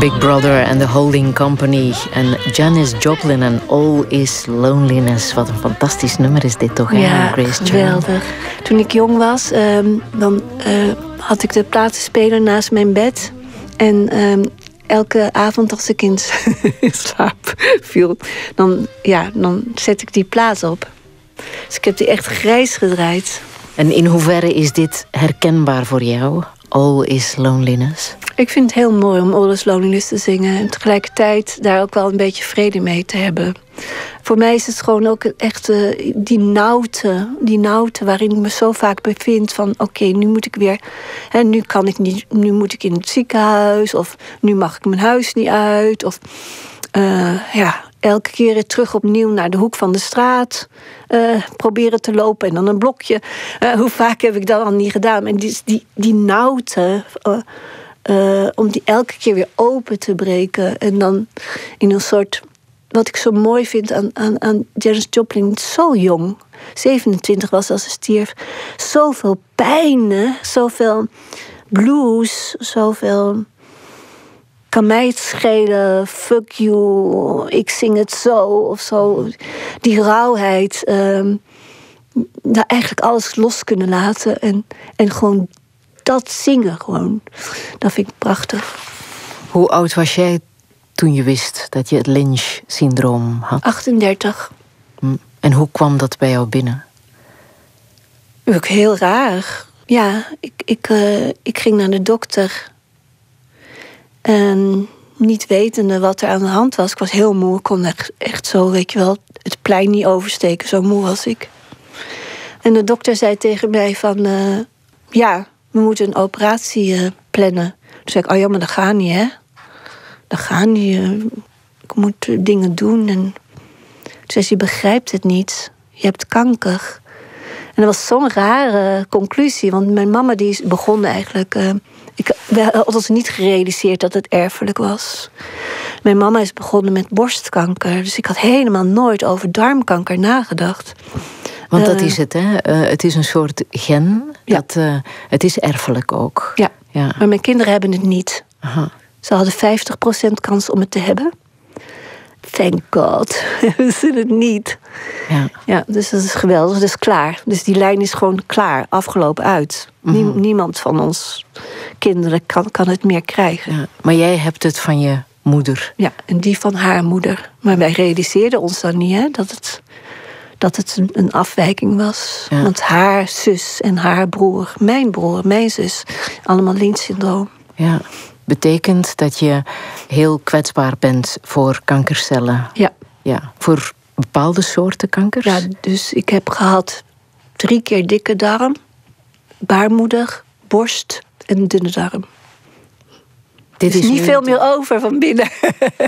Big Brother and the Holding Company en Janis Joplin en All Is Loneliness. Wat een fantastisch nummer is dit toch, hè? Ja, Grace geweldig. Toen ik jong was, dan had ik de platenspeler naast mijn bed. En elke avond als ik in slaap viel, dan zet ik die plaat op. Dus ik heb die echt grijs gedraaid. En in hoeverre is dit herkenbaar voor jou? All Is Loneliness? Ik vind het heel mooi om All Is Loneliness te zingen. En tegelijkertijd daar ook wel een beetje vrede mee te hebben. Voor mij is het gewoon ook echt die nauwte waarin ik me zo vaak bevind. Van oké, nu moet ik weer. En nu kan ik niet. Nu moet ik in het ziekenhuis. Of nu mag ik mijn huis niet uit. Of elke keer weer terug opnieuw naar de hoek van de straat. Proberen te lopen en dan een blokje. Hoe vaak heb ik dat al niet gedaan? En die nauwte. Om die elke keer weer open te breken. En dan in een soort. Wat ik zo mooi vind aan Janis Joplin. Zo jong. 27 was als ze stierf. Zoveel pijn. Zoveel blues. Zoveel. Kan mij het schelen. Fuck you. Ik zing het zo. Of zo. Die rauwheid. Eigenlijk alles los kunnen laten. En gewoon dat zingen gewoon. Dat vind ik prachtig. Hoe oud was jij toen je wist dat je het Lynch-syndroom had? 38. En hoe kwam dat bij jou binnen? Ook heel raar. Ja, ik ging naar de dokter. En niet wetende wat er aan de hand was. Ik was heel moe. Ik kon echt zo, weet je wel, het plein niet oversteken. Zo moe was ik. En de dokter zei tegen mij van... we moeten een operatie plannen. Toen zei ik, oh ja, maar dat gaat niet, hè? Dat gaat niet. Ik moet dingen doen. En toen zei ze, je begrijpt het niet. Je hebt kanker. En dat was zo'n rare conclusie. Want mijn mama die begon eigenlijk... we hadden ons niet gerealiseerd dat het erfelijk was. Mijn mama is begonnen met borstkanker. Dus ik had helemaal nooit over darmkanker nagedacht. Want dat is het, hè? Het is een soort gen. Ja. Het is erfelijk ook. Ja, ja, maar mijn kinderen hebben het niet. Aha. Ze hadden 50% kans om het te hebben. Thank God. Hebben ze het niet. Ja, dus dat is geweldig. Dat is klaar. Dus die lijn is gewoon klaar. Afgelopen uit. Niemand van ons kinderen kan het meer krijgen. Ja, maar jij hebt het van je moeder. Ja, en die van haar moeder. Maar wij realiseerden ons dan niet, hè, dat het een afwijking was. Ja. Want haar zus en haar broer, mijn zus, allemaal Lynch-syndroom. Ja, betekent dat je heel kwetsbaar bent voor kankercellen. Ja, voor bepaalde soorten kankers? Ja, dus ik heb gehad 3 keer dikke darm, baarmoeder, borst en dunne darm. Er is niet veel meer over van binnen.